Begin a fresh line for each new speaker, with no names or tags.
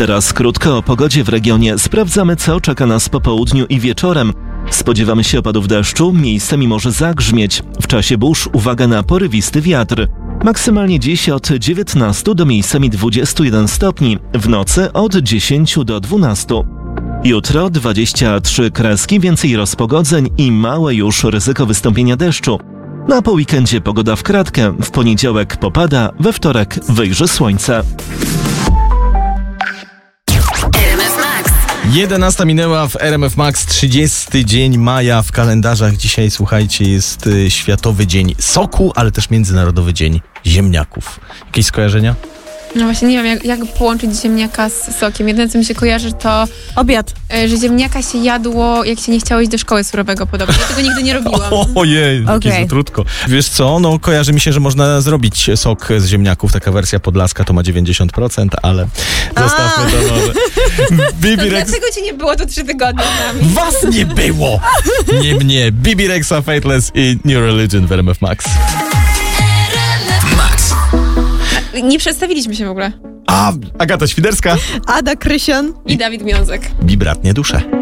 Teraz krótko o pogodzie w regionie. Sprawdzamy, co czeka nas po południu i wieczorem. Spodziewamy się opadów deszczu, miejscami może zagrzmieć. W czasie burz uwaga na porywisty wiatr. Maksymalnie dziś od 19 do miejscami 21 stopni, w nocy od 10 do 12. Jutro 23 kreski, więcej rozpogodzeń i małe już ryzyko wystąpienia deszczu. Na po weekendzie pogoda w kratkę, w poniedziałek popada, we wtorek wyjrzy słońce.
11 minęła w RMF Max, 30 dzień maja w kalendarzach. Dzisiaj, słuchajcie, jest Światowy Dzień Soku, ale też Międzynarodowy Dzień Ziemniaków. Jakieś skojarzenia?
No właśnie nie wiem, jak połączyć ziemniaka z sokiem. Jedyne, co mi się kojarzy, to
obiad.
Że ziemniaka się jadło, jak się nie chciało iść do szkoły surowego podobnie. Ja tego nigdy nie robiłam.
Ojej, jakie zatrutko. Wiesz co, no kojarzy mi się, że można zrobić sok z ziemniaków. Taka wersja podlaska to ma 90%, ale zostawmy to może.
Bibi Rex... Dlaczego ci nie było to 3 tygodnie z nami?
Was nie było! Nie mnie. Bibi Rexa, Fateless i New Religion w RMF Max.
Nie przedstawiliśmy się w ogóle.
Agata Świderska,
Ada Krysian
i Dawid Miązek.
Bibratnie dusze.